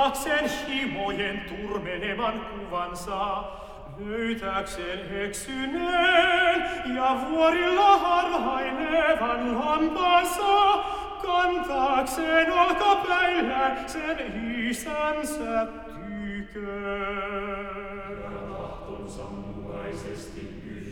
Katsoakseen himojen turmelevan kuvansa, löytääkseen eksyneen ja vuorilla harhailevan lampaansa, kantaakseen olkapäillään sen isänsä tykö. Ja tahtonsa mukaisesti